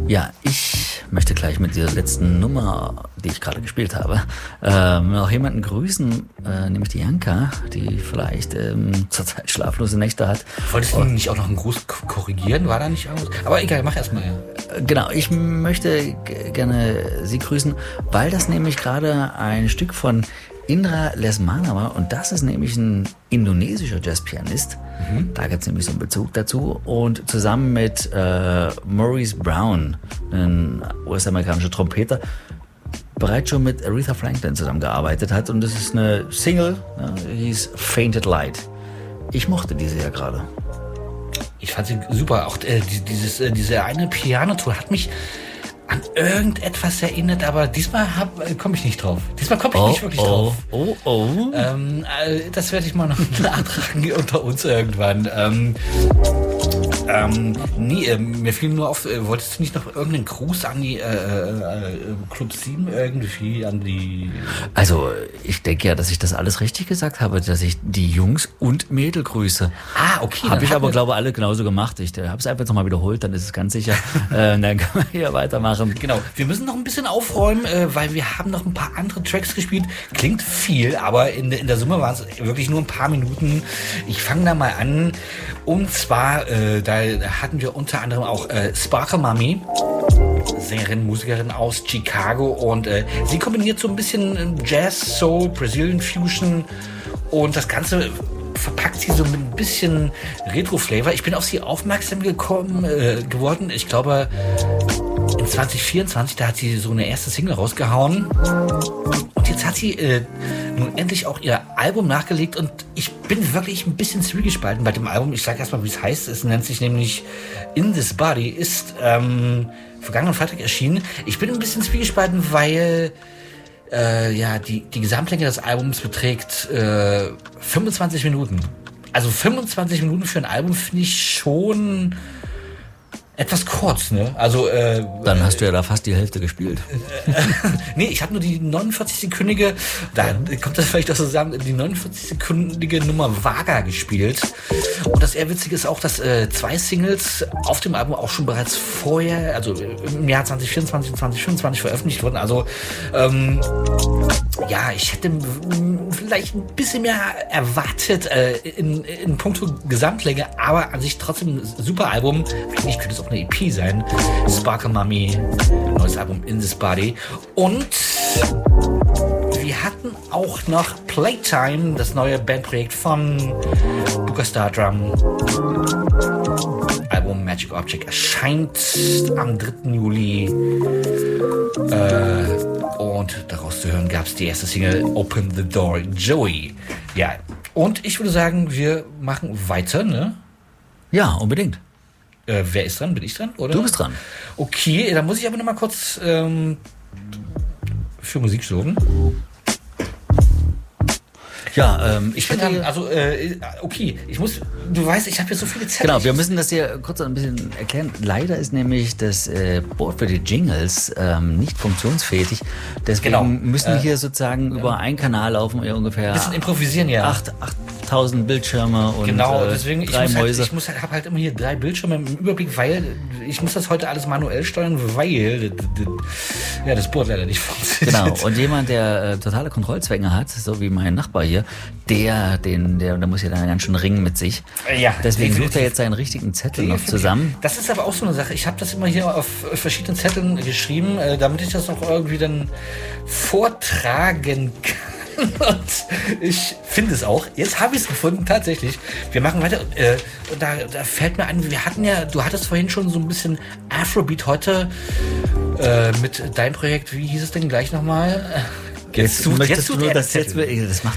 Ja, ich möchte gleich mit dieser letzten Nummer, die ich gerade gespielt habe, noch jemanden grüßen, nämlich die Janka, die vielleicht zurzeit schlaflose Nächte hat. Wolltest du nicht auch noch einen Gruß korrigieren? War da nicht irgendwas? Aber egal, mach erstmal. Ja. Genau, ich möchte gerne sie grüßen, weil das nämlich gerade ein Stück von Indra Lesmana war, und das ist nämlich ein indonesischer Jazzpianist. Da gibt es nämlich so einen Bezug dazu, und zusammen mit Maurice Brown, ein US-amerikanischer Trompeter, bereits schon mit Aretha Franklin zusammengearbeitet hat, und das ist eine Single, hieß Fainted Light. Ich mochte diese ja gerade. Ich fand sie super. Auch diese eine Pianotour hat mich an irgendetwas erinnert, aber diesmal komme ich nicht drauf. Diesmal komme ich nicht wirklich drauf. Das werde ich mal noch nachtragen unter uns irgendwann. Mir fiel nur auf, wolltest du nicht noch irgendeinen Gruß an die Club 7 irgendwie, an die... Also, ich denke ja, dass ich das alles richtig gesagt habe, dass ich die Jungs und Mädel grüße. Okay. Habe ich aber, glaube ich, alle genauso gemacht. Ich habe es einfach nochmal wiederholt, dann ist es ganz sicher. Dann kann man hier weitermachen. Genau, wir müssen noch ein bisschen aufräumen, weil wir haben noch ein paar andere Tracks gespielt. Klingt viel, aber in der Summe waren es wirklich nur ein paar Minuten. Ich fange da mal an. Und zwar, da hatten wir unter anderem auch Sparkle Mami, Sängerin, Musikerin aus Chicago. Und sie kombiniert so ein bisschen Jazz, Soul, Brazilian Fusion. Und das Ganze verpackt sie so mit ein bisschen Retro-Flavor. Ich bin auf sie aufmerksam geworden. Ich glaube, in 2024, da hat sie so eine erste Single rausgehauen. Und jetzt hat sie nun endlich auch ihr Album nachgelegt. Und ich bin wirklich ein bisschen zwiegespalten bei dem Album. Ich sage erstmal, wie es heißt. Es nennt sich nämlich In This Body. Ist vergangenen Freitag erschienen. Ich bin ein bisschen zwiegespalten, weil... die Gesamtlänge des Albums beträgt 25 Minuten. Also 25 Minuten für ein Album finde ich schon etwas kurz, ne? Also dann hast du ja da fast die Hälfte gespielt. Nee, ich habe nur die 49-sekündige, da kommt das vielleicht auch so zusammen, die 49-sekündige Nummer Vaga gespielt. Und das eher Witzige ist auch, dass 2 Singles auf dem Album auch schon bereits vorher, also im Jahr 2024 und 2025 veröffentlicht wurden. Also ich hätte vielleicht ein bisschen mehr erwartet in puncto Gesamtlänge, aber an sich trotzdem ein super Album. Eigentlich könnte es auch eine EP sein. Sparkle Mami, neues Album In This Body. Und wir hatten auch noch Playtime, das neue Bandprojekt von Buka Stardrum. Album Magic Object erscheint am 3. Juli. Und daraus zu hören gab es die erste Single Open the Door, Joey. Ja, und ich würde sagen, wir machen weiter, ne? Ja, unbedingt. Wer ist dran? Bin ich dran? Oder? Du bist dran. Okay, dann muss ich aber noch mal kurz für Musik sorgen. Ja, ich bin dran, also, okay, du weißt, ich habe hier so viele Zettel. Genau, wir müssen das hier kurz ein bisschen erklären. Leider ist nämlich das Board für die Jingles nicht funktionsfähig. Deswegen müssen wir hier sozusagen über einen Kanal laufen, ungefähr. Ein bisschen improvisieren, ja. 8000 Bildschirme und deswegen, 3 Mäuse. Ich habe halt immer hier 3 Bildschirme im Überblick, weil ich muss das heute alles manuell steuern, weil das Board leider nicht funktioniert. Genau, und jemand, der totale Kontrollzwänge hat, so wie mein Nachbar hier, der muss ja dann ganz schön ringen mit sich. Ja. Deswegen sucht er jetzt seinen richtigen Zettel noch zusammen. Das ist aber auch so eine Sache. Ich habe das immer hier auf verschiedenen Zetteln geschrieben, damit ich das auch irgendwie dann vortragen kann. Und ich finde es auch. Jetzt habe ich es gefunden, tatsächlich. Wir machen weiter. Und da fällt mir ein, du hattest vorhin schon so ein bisschen Afrobeat heute mit deinem Projekt. Wie hieß es denn gleich nochmal? Das macht